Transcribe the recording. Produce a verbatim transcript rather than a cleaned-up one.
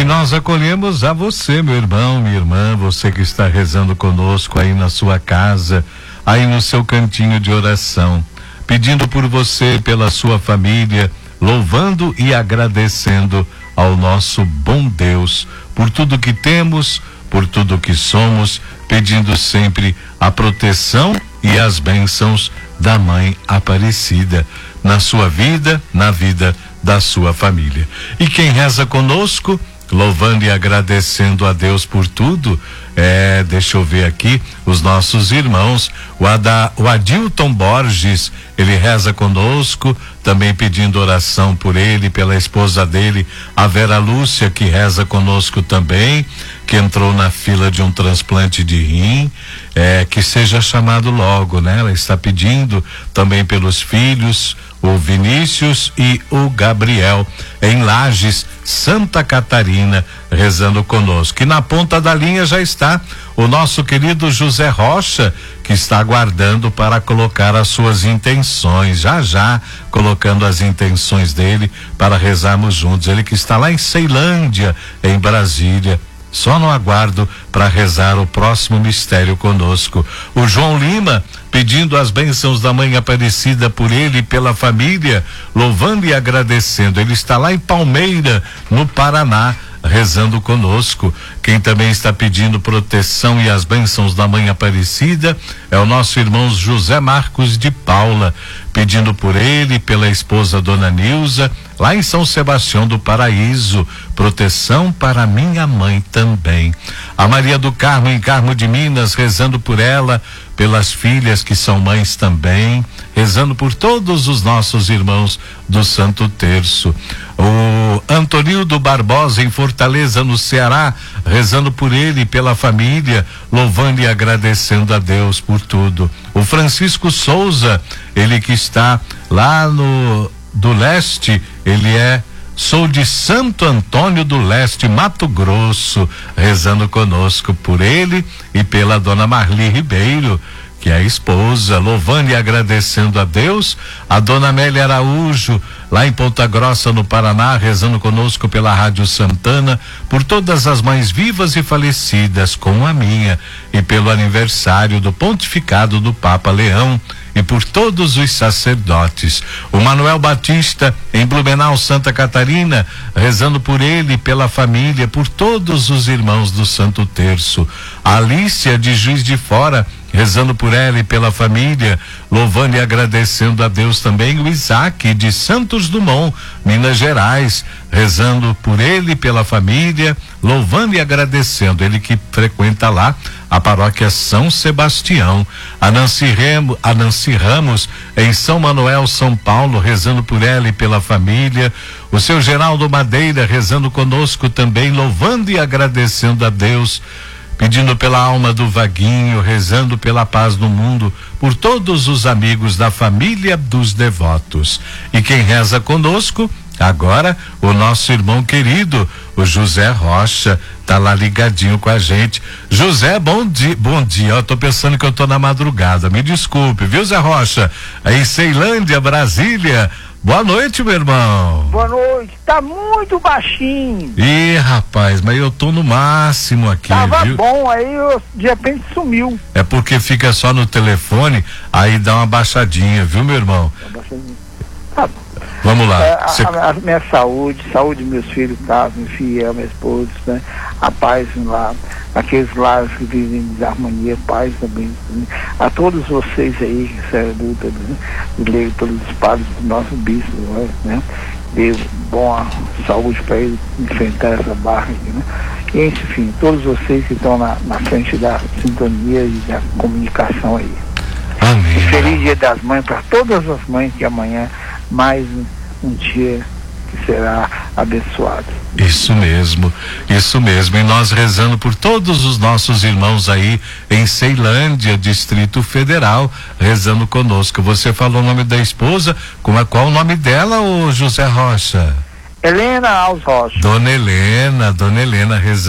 nós acolhemos a você, meu irmão, minha irmã, você que está rezando conosco aí na sua casa, aí no seu cantinho de oração, pedindo por você, pela sua família, louvando e agradecendo ao nosso bom Deus por tudo que temos, por tudo que somos, pedindo sempre a proteção e as bênçãos da Mãe Aparecida na sua vida, na vida da sua família. E quem reza conosco, louvando e agradecendo a Deus por tudo, é, deixa eu ver aqui, os nossos irmãos, o, Ada, o Adilton Borges, ele reza conosco, também pedindo oração por ele, pela esposa dele, a Vera Lúcia, que reza conosco também, que entrou na fila de um transplante de rim, é, que seja chamado logo, né? Ela está pedindo também pelos filhos, o Vinícius e o Gabriel, em Lages, Santa Catarina, rezando conosco. E na ponta da linha já está o nosso querido José Rocha, que está aguardando para colocar as suas intenções, já já colocando as intenções dele para rezarmos juntos. Ele que está lá em Ceilândia, em Brasília, só no aguardo para rezar o próximo mistério conosco. O João Lima pedindo as bênçãos da Mãe Aparecida por ele e pela família, louvando e agradecendo. Ele está lá em Palmeira, no Paraná, rezando conosco. Quem também está pedindo proteção e as bênçãos da Mãe Aparecida é o nosso irmão José Marcos de Paula, pedindo por ele, pela esposa Dona Nilza, lá em São Sebastião do Paraíso, proteção para minha mãe também. A Maria do Carmo, em Carmo de Minas, rezando por ela, pelas filhas que são mães também, rezando por todos os nossos irmãos do Santo Terço. O Antonildo Barbosa, em Fortaleza, no Ceará, rezando por ele e pela família, louvando e agradecendo a Deus por tudo. O Francisco Souza, ele que está lá no do Leste, ele é sou de Santo Antônio do Leste, Mato Grosso, rezando conosco por ele e pela dona Marli Ribeiro, que é a esposa, louvando e agradecendo a Deus. A dona Amélia Araújo, lá em Ponta Grossa, no Paraná, rezando conosco pela Rádio Santana, por todas as mães vivas e falecidas, com a minha, e pelo aniversário do pontificado do Papa Leão, e por todos os sacerdotes. O Manuel Batista, em Blumenau, Santa Catarina, rezando por ele, pela família, por todos os irmãos do Santo Terço. A Alícia, de Juiz de Fora, rezando por ela e pela família, louvando e agradecendo a Deus também. O Isaac, de Santos Dumont, Minas Gerais, rezando por ele e pela família, louvando e agradecendo. Ele que frequenta lá a paróquia São Sebastião. A Nancy, Remo, a Nancy Ramos, em São Manuel, São Paulo, rezando por ela e pela família. O seu Geraldo Madeira, rezando conosco também, louvando e agradecendo a Deus, pedindo pela alma do Vaguinho, rezando pela paz no mundo, por todos os amigos da família dos devotos. E quem reza conosco agora, o nosso irmão querido, o José Rocha, tá lá ligadinho com a gente. José, bom dia, bom dia, eu tô pensando que eu tô na madrugada, me desculpe, viu, Zé Rocha? Aí em Ceilândia, Brasília. Boa noite, meu irmão. Boa noite. Tá muito baixinho. Ih, rapaz, mas eu tô no máximo aqui, Tava viu? bom, aí eu, de repente sumiu. É porque fica só no telefone, aí dá uma baixadinha, viu, meu irmão? Tá baixadinho. Tá bom. Vamos lá. É, Cê... a, a minha saúde, saúde dos meus filhos, tá, minha filha, minha esposa, né? A paz lá, aqueles lares que vivem de harmonia, paz também, né? A todos vocês aí que serão luta, né? Leio pelos padres do nosso bispo, né? Dê boa saúde para ele enfrentar essa barra aqui, né? E, enfim, todos vocês que estão na, na frente da sintonia e da comunicação aí. Amém. E feliz Dia das Mães para todas as mães, que amanhã mais um dia que será abençoado. Isso mesmo, isso mesmo. E nós rezando por todos os nossos irmãos aí em Ceilândia, Distrito Federal, rezando conosco. Você falou o nome da esposa, como é, qual o nome dela, ô José Rocha? Helena Alves Rocha. Dona Helena, Dona Helena rezando.